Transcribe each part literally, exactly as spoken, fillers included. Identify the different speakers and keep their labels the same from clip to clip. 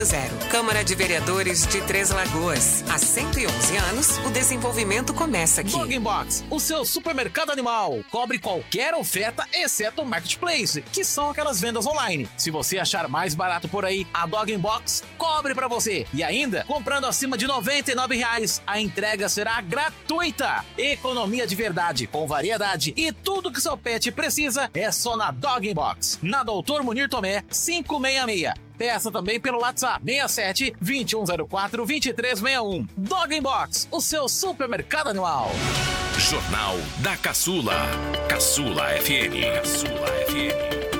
Speaker 1: Zero. Câmara de Vereadores de Três Lagoas. Há cento e onze anos, o desenvolvimento começa aqui.
Speaker 2: Dog Box, o seu supermercado animal. Cobre qualquer oferta, exceto o Marketplace, que são aquelas vendas online. Se você achar mais barato por aí, a Dog Box cobre pra você. E ainda, comprando acima de noventa e nove reais, a entrega será gratuita. Economia de verdade, com variedade e tudo que seu pet precisa é só na Dog Box. Na Doutor Munir Tomé, quinhentos e sessenta e seis. Peça também pelo WhatsApp seis sete, dois um zero quatro, dois três seis um. Dog Box, o seu supermercado animal.
Speaker 3: Jornal da Caçula. Caçula F M. Caçula F M.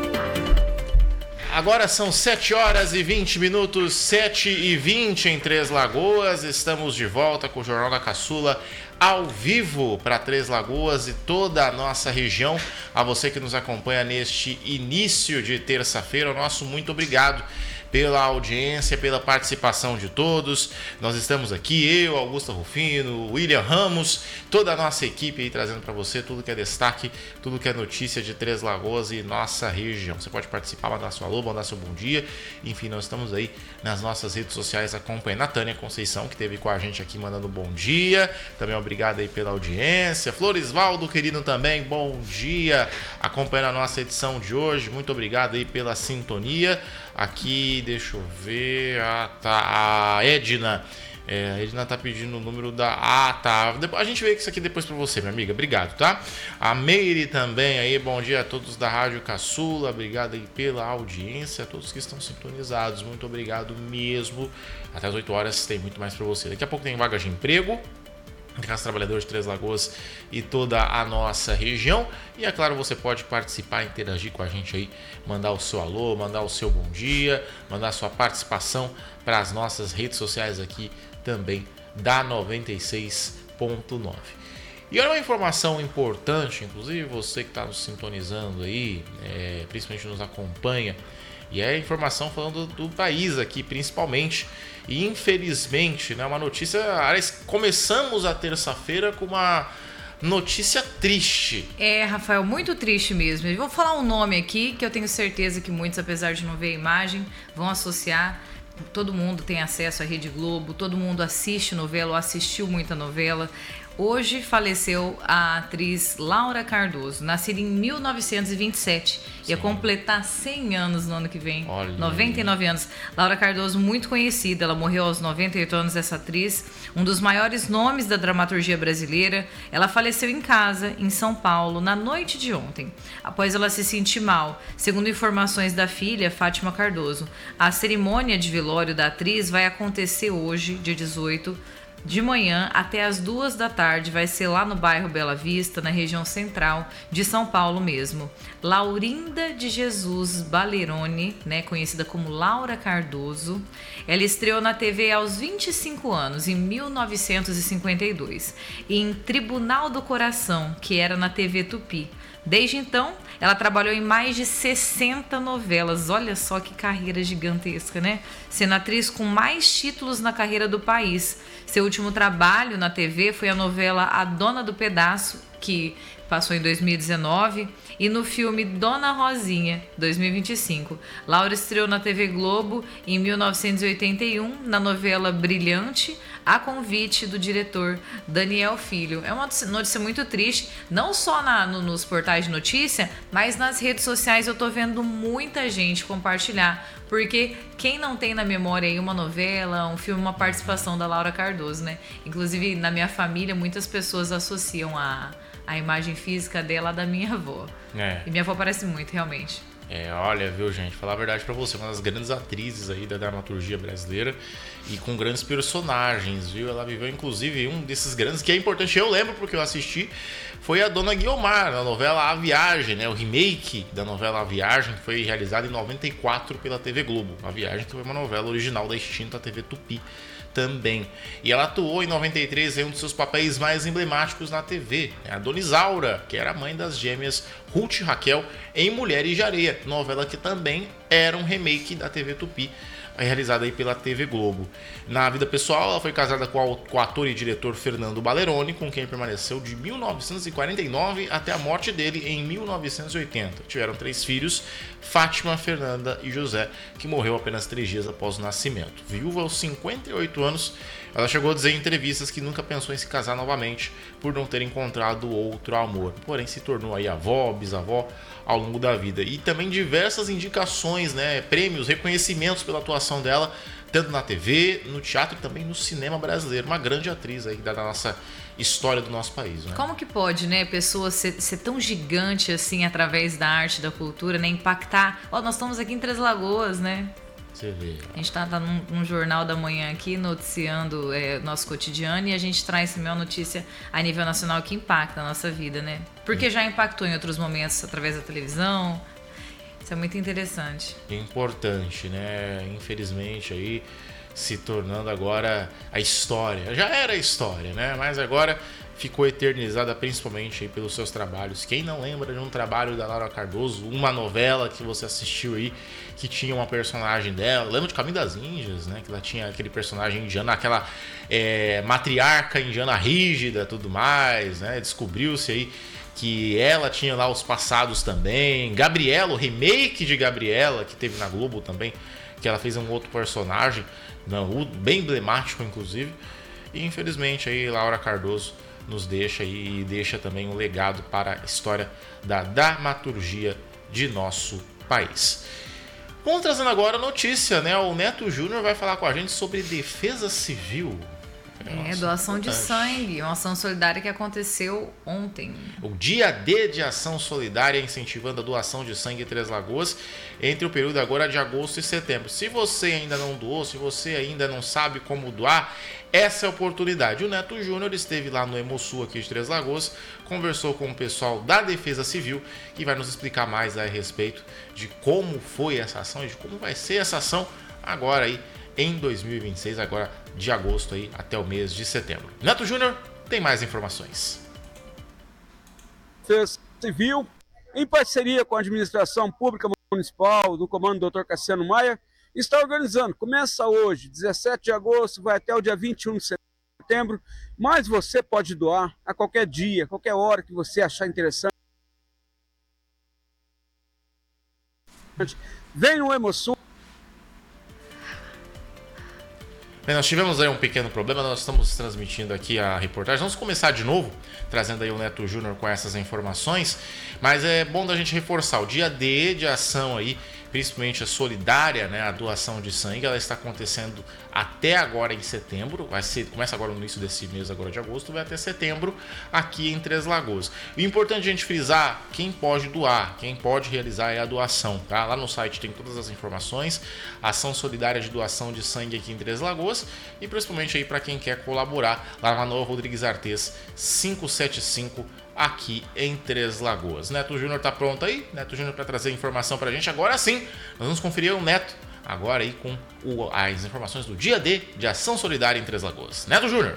Speaker 4: Agora são sete horas e vinte minutos, sete e vinte em Três Lagoas. Estamos de volta com o Jornal da Caçula ao vivo para Três Lagoas e toda a nossa região. A você que nos acompanha neste início de terça-feira, o nosso muito obrigado pela audiência, pela participação de todos. Nós estamos aqui, eu, Augusto Rufino, William Ramos, toda a nossa equipe aí trazendo para você tudo que é destaque, tudo que é notícia de Três Lagoas e nossa região. Você pode participar, mandar seu alô, mandar seu bom dia. Enfim, nós estamos aí nas nossas redes sociais acompanhando a Tânia Conceição, que esteve com a gente aqui mandando bom dia. Também obrigado aí pela audiência. Florisvaldo, querido, também, bom dia. Acompanhando a nossa edição de hoje. Muito obrigado aí pela sintonia. Aqui, deixa eu ver. Ah, tá. A Edna. É, a Edna tá pedindo o número da. Ah, tá. A gente vê isso aqui depois pra você, minha amiga. Obrigado, tá? A Meire também aí. Bom dia a todos da Rádio Caçula. Obrigado aí pela audiência. A todos que estão sintonizados. Muito obrigado mesmo. Até as oito horas tem muito mais pra você. Daqui a pouco tem vaga de emprego. Casa Trabalhadores de Três Lagoas e toda a nossa região. E é claro, você pode participar, interagir com a gente aí, mandar o seu alô, mandar o seu bom dia, mandar a sua participação para as nossas redes sociais aqui também da noventa e seis ponto nove. E olha uma informação importante, inclusive você que está nos sintonizando aí, é, principalmente nos acompanha, e é informação falando do, do país aqui, principalmente. E infelizmente, né, uma notícia. Aliás, começamos a terça-feira com uma notícia triste.
Speaker 5: É, Rafael, muito triste mesmo. Eu vou falar um nome aqui que eu tenho certeza que muitos, apesar de não ver a imagem, vão associar. Todo mundo tem acesso à Rede Globo, todo mundo assiste novela ou assistiu muita novela. Hoje faleceu a atriz Laura Cardoso, nascida em mil novecentos e vinte e sete. Sim. Ia completar cem anos no ano que vem. Olha. noventa e nove anos. Laura Cardoso, muito conhecida, ela morreu aos noventa e oito anos, essa atriz, um dos maiores nomes da dramaturgia brasileira. Ela faleceu em casa, em São Paulo, na noite de ontem, após ela se sentir mal. Segundo informações da filha, Fátima Cardoso, a cerimônia de velório da atriz vai acontecer hoje, dia dezoito, de manhã até as duas da tarde. Vai ser lá no bairro Bela Vista, na região central de São Paulo mesmo. Laurinda de Jesus Balerone, né, conhecida como Laura Cardoso, ela estreou na T V aos vinte e cinco anos, em mil novecentos e cinquenta e dois, em Tribunal do Coração, que era na T V Tupi. Desde então, ela trabalhou em mais de sessenta novelas. Olha só que carreira gigantesca, né? Sendo atriz com mais títulos na carreira do país. Seu último trabalho na T V foi a novela A Dona do Pedaço, que passou em dois mil e dezenove, e no filme Dona Rosinha, dois mil e vinte e cinco. Laura estreou na T V Globo em mil novecentos e oitenta e um, na novela Brilhante, a convite do diretor Daniel Filho. É uma notícia muito triste, não só na, no, nos portais de notícia, mas nas redes sociais eu tô vendo muita gente compartilhar, porque quem não tem na memória aí uma novela, um filme, uma participação da Laura Cardoso, né? Inclusive, na minha família, muitas pessoas associam a, a imagem física dela da minha avó. É. E minha avó parece muito, realmente.
Speaker 4: É, olha, viu, gente, falar a verdade pra você, uma das grandes atrizes aí da dramaturgia brasileira e com grandes personagens, viu? Ela viveu, inclusive, um desses grandes que é importante, eu lembro porque eu assisti, foi a Dona Guiomar, na novela A Viagem, né? O remake da novela A Viagem, que foi realizado em noventa e quatro pela T V Globo. A Viagem, que foi uma novela original da extinta T V Tupi também. E ela atuou em noventa e três em um dos seus papéis mais emblemáticos na T V, né? A Dona Isaura, que era a mãe das gêmeas Ruth e Raquel em Mulheres de Areia, novela que também era um remake da T V Tupi realizada aí pela T V Globo. Na vida pessoal, ela foi casada com o ator e diretor Fernando Baleroni, com quem permaneceu de mil novecentos e quarenta e nove até a morte dele em mil novecentos e oitenta. Tiveram três filhos, Fátima, Fernanda e José, que morreu apenas três dias após o nascimento. Viúva aos cinquenta e oito anos, ela chegou a dizer em entrevistas que nunca pensou em se casar novamente por não ter encontrado outro amor. Porém, se tornou aí avó, bisavó ao longo da vida. E também diversas indicações, né, prêmios, reconhecimentos pela atuação dela, tanto na T V, no teatro e também no cinema brasileiro. Uma grande atriz aí da nossa história do nosso país, né?
Speaker 5: Como que pode, né, pessoa ser, ser tão gigante assim através da arte, da cultura, né, impactar? Ó, nós estamos aqui em Três Lagoas, né?
Speaker 4: Você vê.
Speaker 5: A gente tá, tá num, num jornal da manhã aqui noticiando é, nosso cotidiano e a gente traz também uma notícia a nível nacional que impacta a nossa vida, né? Porque já impactou em outros momentos através da televisão. Isso é muito interessante.
Speaker 4: Importante, né? Infelizmente aí se tornando agora a história. Já era a história, né? Mas agora ficou eternizada principalmente aí pelos seus trabalhos. Quem não lembra de um trabalho da Laura Cardoso, uma novela que você assistiu aí, que tinha uma personagem dela, lembra de Caminho das Índias, né? Que ela tinha aquele personagem indiano, aquela é, matriarca indiana rígida, tudo mais, né? Descobriu-se aí que ela tinha lá os passados também. Gabriela, o remake de Gabriela, que teve na Globo também, que ela fez um outro personagem, não, bem emblemático inclusive. E infelizmente aí Laura Cardoso nos deixa e deixa também um legado para a história da dramaturgia de nosso país. Vamos trazendo agora a notícia, né? O Neto Júnior vai falar com a gente sobre defesa civil.
Speaker 5: É, doação de sangue, uma ação solidária que aconteceu ontem.
Speaker 4: O Dia D de Ação Solidária incentivando a doação de sangue em Três Lagoas entre o período agora de agosto e setembro. Se você ainda não doou, se você ainda não sabe como doar, essa é a oportunidade. O Neto Júnior esteve lá no Hemosul aqui de Três Lagoas, conversou com o pessoal da Defesa Civil e vai nos explicar mais a respeito de como foi essa ação e de como vai ser essa ação agora aí em dois mil e vinte e seis, agora de agosto aí até o mês de setembro. Neto Júnior tem mais informações.
Speaker 6: Defesa Civil, em parceria com a Administração Pública Municipal, do comando do doutor Cassiano Maia, está organizando. Começa hoje, dezessete de agosto, vai até o dia vinte e um de setembro, mas você pode doar a qualquer dia, qualquer hora que você achar interessante. Vem no Hemosul.
Speaker 4: Bem, nós tivemos aí um pequeno problema, nós estamos transmitindo aqui a reportagem. Vamos começar de novo, trazendo aí o Neto Júnior com essas informações, mas é bom da gente reforçar, o dia D de ação aí, principalmente a solidária, né, a doação de sangue, ela está acontecendo até agora em setembro, vai ser, começa agora no início desse mês agora de agosto, vai até setembro aqui em Três Lagoas. O importante é a gente frisar quem pode doar, quem pode realizar é a doação, tá? Lá no site tem todas as informações, ação solidária de doação de sangue aqui em Três Lagoas e principalmente aí para quem quer colaborar lá na Nova Rodrigues Artes quinhentos e setenta e cinco aqui em Três Lagoas. Neto Júnior tá pronto aí? Neto Júnior para trazer informação pra gente. Agora sim, nós vamos conferir o Neto agora aí com o, as informações do dia D de ação solidária em Três Lagoas. Neto Júnior.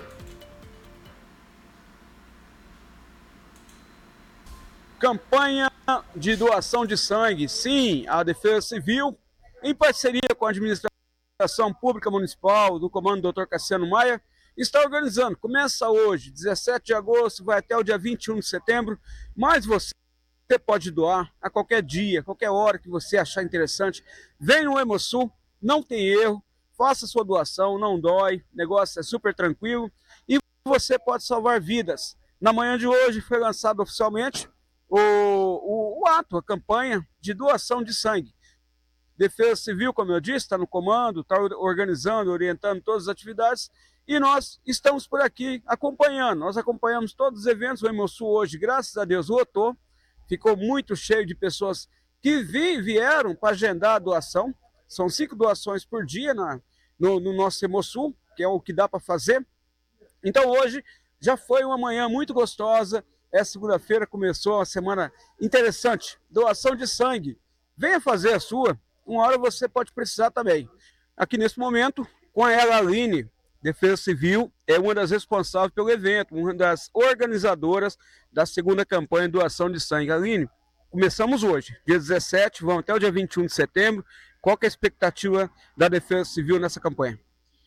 Speaker 6: Campanha de doação de sangue. Sim, a Defesa Civil, em parceria com a Administração Pública Municipal, do comando do doutor Cassiano Maia, está organizando. Começa hoje, dezessete de agosto, vai até o dia vinte e um de setembro, mas você pode doar a qualquer dia, qualquer hora que você achar interessante. Vem no Hemosul, não tem erro, faça sua doação, não dói, o negócio é super tranquilo e você pode salvar vidas. Na manhã de hoje foi lançado oficialmente o, o, o ato, a campanha de doação de sangue. Defesa Civil, como eu disse, está no comando, está organizando, orientando todas as atividades. E nós estamos por aqui acompanhando, nós acompanhamos todos os eventos. O Hemosul hoje, graças a Deus, lotou, ficou muito cheio de pessoas que vi, vieram para agendar a doação. São cinco doações por dia na, no, no nosso Hemosul, que é o que dá para fazer. Então hoje já foi uma manhã muito gostosa, essa segunda-feira começou uma semana interessante, doação de sangue. Venha fazer a sua, uma hora você pode precisar também. Aqui nesse momento, com ela, Aline, Defesa Civil é uma das responsáveis pelo evento, uma das organizadoras da segunda campanha de doação de sangue. Aline, começamos hoje, dia dezessete, vamos até o dia vinte e um de setembro, Qual que é a expectativa da Defesa Civil nessa campanha?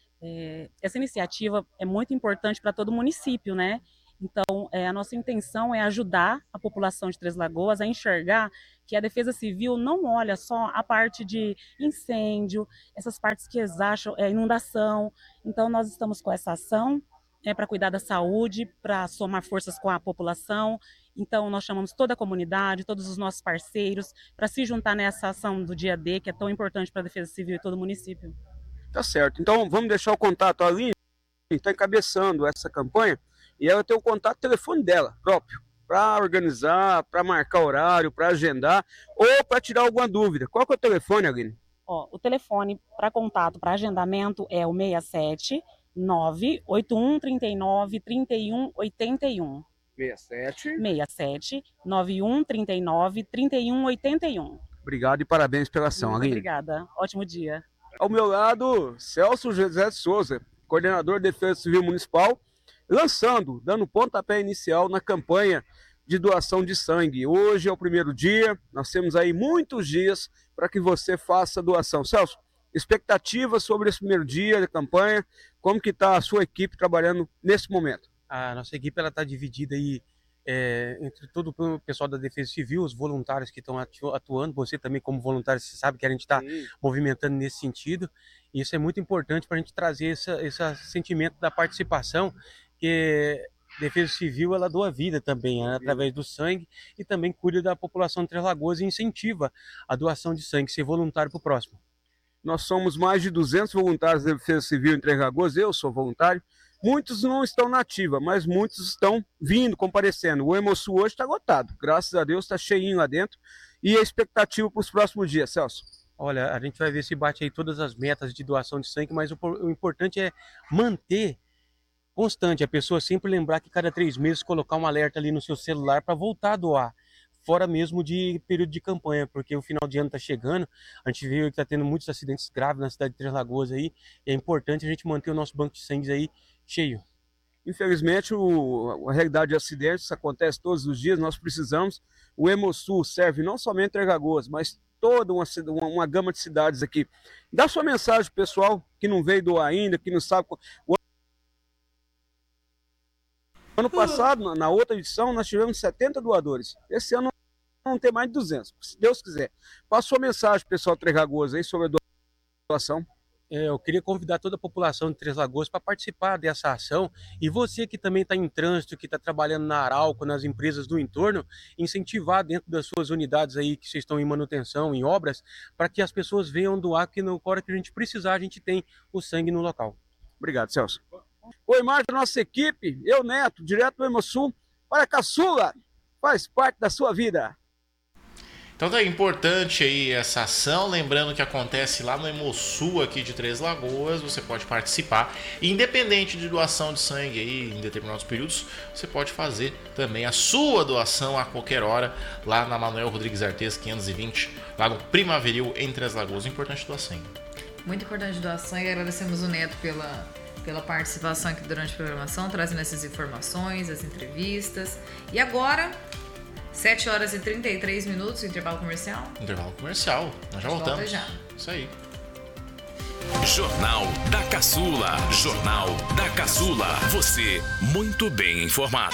Speaker 7: É, essa iniciativa é muito importante para todo o município, né? Então, é, a nossa intenção é ajudar a população de Três Lagoas a enxergar que a Defesa Civil não olha só a parte de incêndio, essas partes que eles acham, é, inundação. Então, nós estamos com essa ação é, para cuidar da saúde, para somar forças com a população. Então, nós chamamos toda a comunidade, todos os nossos parceiros, para se juntar nessa ação do dia D, que é tão importante para a Defesa Civil e todo o município.
Speaker 6: Tá certo. Então, vamos deixar o contato ali, está encabeçando essa campanha, e ela tem o contato telefone dela próprio, para organizar, para marcar horário, para agendar, ou para tirar alguma dúvida. Qual que é o telefone, Aline?
Speaker 7: Ó, o telefone para contato, para agendamento é o seis sete nove oito um três nove três um oito um.
Speaker 6: seis sete
Speaker 7: seis sete nove um três nove três um oito um.
Speaker 6: Obrigado e parabéns pela ação,
Speaker 7: Muito
Speaker 6: Aline.
Speaker 7: obrigada. Ótimo dia.
Speaker 6: Ao meu lado, Celso José de Souza, coordenador de Defesa Civil Municipal, lançando, dando pontapé inicial na campanha de doação de sangue. Hoje é o primeiro dia, nós temos aí muitos dias para que você faça a doação. Celso, expectativas sobre esse primeiro dia da campanha, como que está a sua equipe trabalhando nesse momento?
Speaker 8: A nossa equipe está dividida aí é, entre todo o pessoal da Defesa Civil, os voluntários que estão atuando, você também como voluntário, você sabe que a gente está movimentando nesse sentido, e isso é muito importante para a gente trazer essa, esse sentimento da participação, que Defesa Civil ela doa vida também, né, através do sangue, e também cuida da população de Três Lagoas e incentiva a doação de sangue, ser voluntário para o próximo.
Speaker 6: Nós somos mais de duzentos voluntários da Defesa Civil em Três Lagoas, eu sou voluntário. Muitos não estão na ativa, mas muitos estão vindo, comparecendo. O Hemosul hoje está lotado, graças a Deus está cheinho lá dentro. E a expectativa para os próximos dias, Celso?
Speaker 8: Olha, a gente vai ver se bate aí todas as metas de doação de sangue, mas o, o importante é manter constante, a pessoa sempre lembrar que cada três meses colocar um alerta ali no seu celular para voltar a doar, fora mesmo de período de campanha, porque o final de ano está chegando, a gente viu que está tendo muitos acidentes graves na cidade de Três Lagoas aí, e é importante a gente manter o nosso banco de sangue aí cheio.
Speaker 6: Infelizmente, o, a realidade de acidentes acontece todos os dias, nós precisamos, o Hemosul serve não somente Três Lagoas, mas toda uma, uma, uma gama de cidades aqui. Dá sua mensagem pessoal, que não veio doar ainda, que não sabe... O ano passado, na outra edição, nós tivemos setenta doadores. Esse ano não tem mais de duzentos, se Deus quiser. Passa sua mensagem, pessoal de Três Lagoas, aí sobre a doação.
Speaker 8: É, eu queria convidar toda a população de Três Lagoas para participar dessa ação. E você que também está em trânsito, que está trabalhando na Arauco, nas empresas do entorno, incentivar dentro das suas unidades aí que vocês estão em manutenção, em obras, para que as pessoas venham doar, que na hora que a gente precisar, a gente tem o sangue no local.
Speaker 6: Obrigado, Celso. Oi, mais da nossa equipe, eu, Neto, direto do Hemosul, para a Caçula, faz parte da sua vida.
Speaker 4: Então tá importante aí essa ação, lembrando que acontece lá no Hemosul aqui de Três Lagoas, você pode participar, independente de doação de sangue aí em determinados períodos, você pode fazer também a sua doação a qualquer hora, lá na Manuel Rodrigues Artes quinhentos e vinte, lá no Primaveril em Três Lagoas. Importante doar sangue.
Speaker 5: Muito importante doar sangue, agradecemos o Neto pela... pela participação aqui durante a programação, trazendo essas informações, as entrevistas. E agora, sete horas e trinta e três minutos, intervalo comercial?
Speaker 4: Intervalo comercial, nós já voltamos.
Speaker 5: Volta já.
Speaker 4: Isso aí.
Speaker 3: Jornal da Caçula. Jornal da Caçula. Você muito bem informado.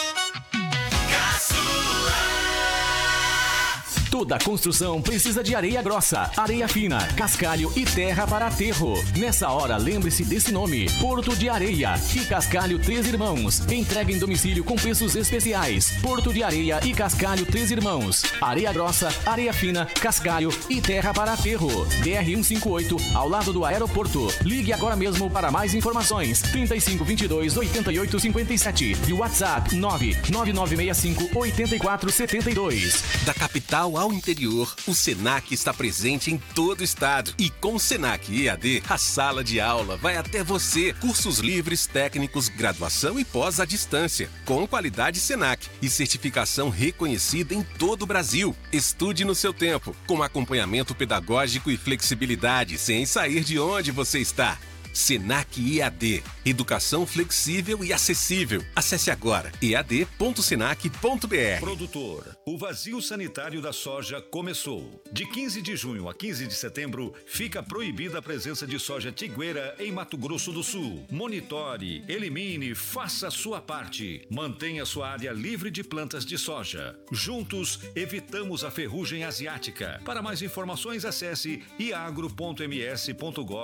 Speaker 9: Toda construção precisa de areia grossa, areia fina, cascalho e terra para aterro. Nessa hora, lembre-se desse nome: Porto de Areia e Cascalho Três Irmãos. Entrega em domicílio com preços especiais. Porto de Areia e Cascalho Três Irmãos. Areia grossa, areia fina, cascalho e terra para aterro. D R cento e cinquenta e oito, ao lado do aeroporto. Ligue agora mesmo para mais informações. trinta e cinco, vinte e dois, oitenta e oito, cinquenta e sete e o WhatsApp nove nove nove seis cinco, oito quatro sete dois.
Speaker 10: Da capital ao interior, o Senac está presente em todo o estado. E com o Senac E A D, a sala de aula vai até você. Cursos livres, técnicos, graduação e pós à distância, com qualidade Senac e certificação reconhecida em todo o Brasil. Estude no seu tempo, com acompanhamento pedagógico e flexibilidade, sem sair de onde você está. Senac E A D. Educação flexível e acessível. Acesse agora e a d ponto senac ponto b r.
Speaker 11: Produtor, o vazio sanitário da soja começou. De quinze de junho a quinze de setembro, fica proibida a presença de soja tigueira em Mato Grosso do Sul. Monitore, elimine, faça a sua parte. Mantenha sua área livre de plantas de soja. Juntos, evitamos a ferrugem asiática. Para mais informações, acesse iagro ponto m s ponto gov